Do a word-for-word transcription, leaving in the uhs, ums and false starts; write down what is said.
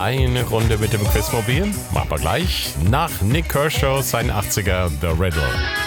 eine Runde mit dem Quizmobil? Machen wir gleich. Nach Nick Kershaw, sein achtziger The Riddle.